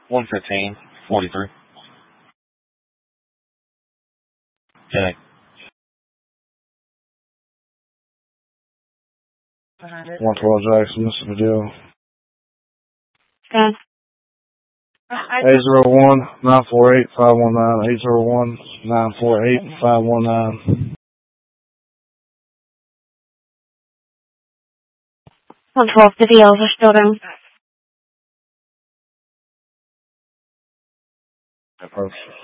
115-43. Okay. 112 Jackson, Mississippi Jail. Okay. 801-948-519. 801-948-519. 112, the DLs are still down. Perfect.